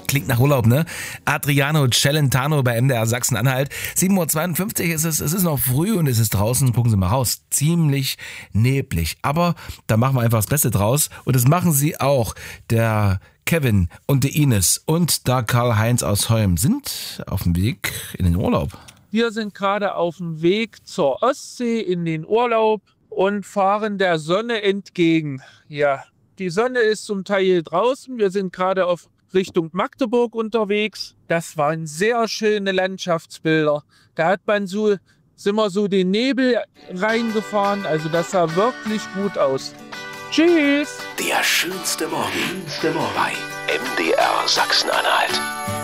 klingt nach Urlaub, ne? Adriano Celentano bei MDR Sachsen-Anhalt. 7:52 Uhr ist es ist noch früh und es ist draußen, gucken Sie mal raus, ziemlich neblig. Aber da machen wir einfach das Beste draus und das machen Sie auch. Der Kevin und die Ines und da Karl-Heinz aus Holm sind auf dem Weg in den Urlaub. Wir sind gerade auf dem Weg zur Ostsee in den Urlaub und fahren der Sonne entgegen. Ja, die Sonne ist zum Teil draußen. Wir sind gerade auf Richtung Magdeburg unterwegs. Das waren sehr schöne Landschaftsbilder. Da sind wir so den Nebel reingefahren. Also das sah wirklich gut aus. Tschüss! Der schönste Morgen bei MDR Sachsen-Anhalt.